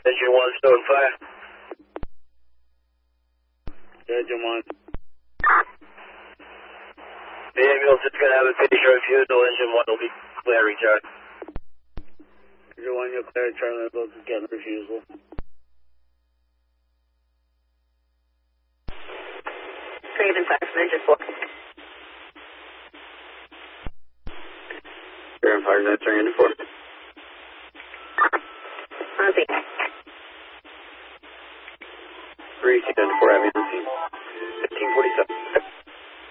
Engine 1 still in fire. Engine 1. The ambulance is going to have a patient refusal. Engine 1 will be clear recharge. Engine 1, you're clear. Charlie ambulance is getting a refusal. Craven 5 from Engine 4. Craven 5, that's Engine 4. On scene. 3, 4, having on scene. 1547.